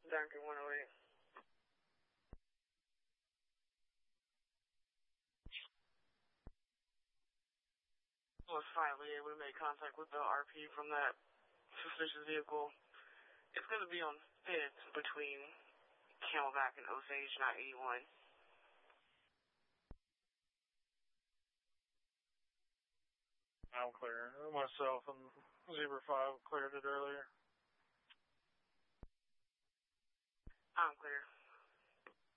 Duncan 108. Was finally able to make contact with the RP from that suspicious vehicle. It's going to be on 5th between Camelback and Osage, not 81. I'm clear. Myself and Zebra 5 cleared it earlier. I'm clear.